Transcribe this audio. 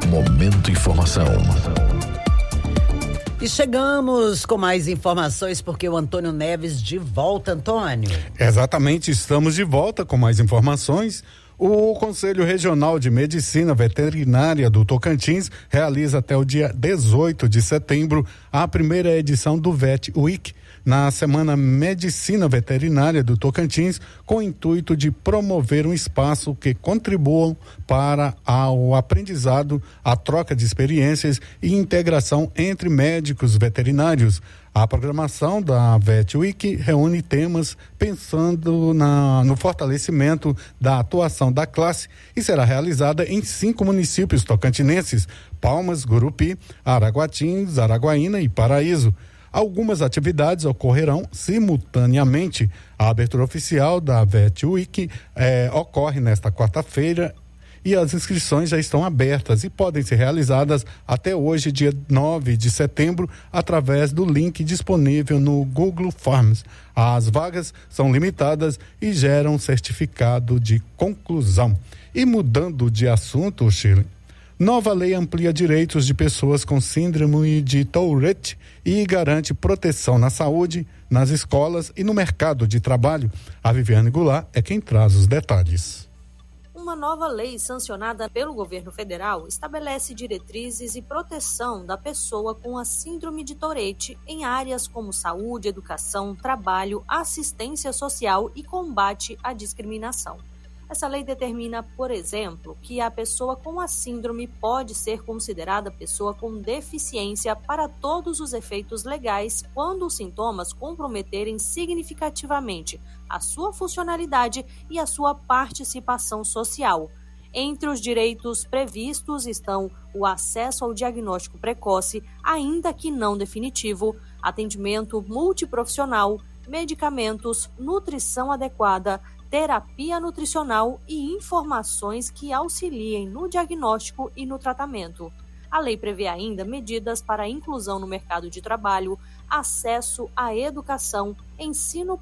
Momento Informação. E chegamos com mais informações porque o Antônio Neves de volta, Antônio. Exatamente, estamos de volta com mais informações. O Conselho Regional de Medicina Veterinária do Tocantins realiza até o dia 18 de setembro a primeira edição do Vet Week, na Semana Medicina Veterinária do Tocantins, com o intuito de promover um espaço que contribua para o aprendizado, a troca de experiências e integração entre médicos veterinários. A programação da Vet Week reúne temas pensando no fortalecimento da atuação da classe e será realizada em 5 municípios tocantinenses: Palmas, Gurupi, Araguatins, Araguaína e Paraíso. Algumas atividades ocorrerão simultaneamente. A abertura oficial da Vet Week ocorre nesta quarta-feira e as inscrições já estão abertas e podem ser realizadas até hoje, dia 9 de setembro, através do link disponível no Google Forms. As vagas são limitadas e geram certificado de conclusão. E mudando de assunto, Shirley, nova lei amplia direitos de pessoas com síndrome de Tourette e garante proteção na saúde, nas escolas e no mercado de trabalho. A Viviane Goulart é quem traz os detalhes. Uma nova lei sancionada pelo governo federal estabelece diretrizes e proteção da pessoa com a síndrome de Tourette em áreas como saúde, educação, trabalho, assistência social e combate à discriminação. Essa lei determina, por exemplo, que a pessoa com a síndrome pode ser considerada pessoa com deficiência para todos os efeitos legais quando os sintomas comprometerem significativamente a sua funcionalidade e a sua participação social. Entre os direitos previstos estão o acesso ao diagnóstico precoce, ainda que não definitivo, atendimento multiprofissional, medicamentos, nutrição adequada, terapia nutricional e informações que auxiliem no diagnóstico e no tratamento. A lei prevê ainda medidas para a inclusão no mercado de trabalho, acesso à educação, ensino